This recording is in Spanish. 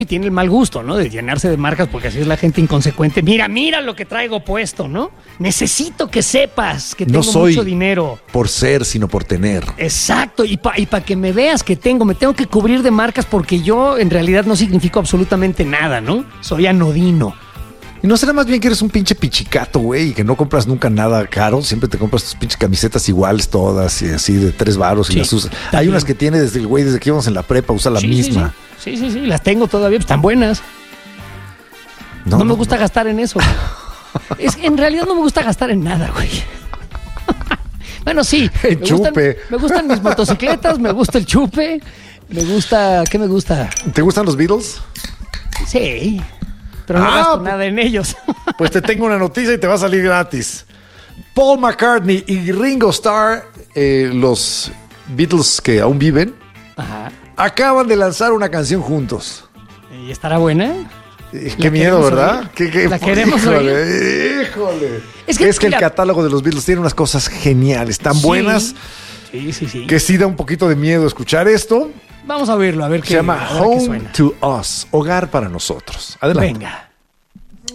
Y tiene el mal gusto, ¿no? De llenarse de marcas porque así es la gente inconsecuente. Mira lo que traigo puesto, ¿no? Necesito que sepas que tengo mucho dinero. Por ser, sino por tener. Exacto, y para que me veas que me tengo que cubrir de marcas porque yo en realidad no significo absolutamente nada, ¿no? Soy anodino. ¿Y no será más bien que eres un pinche pichicato, güey, y que no compras nunca nada caro? Siempre te compras tus pinches camisetas iguales todas y así de 3 varos y las usas. Hay unas que tiene desde que íbamos en la prepa, usa la misma. Sí, las tengo todavía, pues, están buenas. No me gusta gastar en eso. En realidad no me gusta gastar en nada, güey. Bueno, sí. El chupe. Me gustan mis motocicletas, me gusta el chupe, ¿qué me gusta? ¿Te gustan los Beatles? Sí. Pero no gasto nada en ellos. Pues te tengo una noticia y te va a salir gratis. Paul McCartney y Ringo Starr, los Beatles que aún viven, acaban de lanzar una canción juntos. ¿Y estará buena? Qué miedo, ¿verdad? La queremos oír. Híjole. Es que el catálogo de los Beatles tiene unas cosas geniales, tan buenas, que sí da un poquito de miedo escuchar esto. Vamos a oírlo, a ver qué se llama Home to Us, Hogar para nosotros. Adelante. Venga.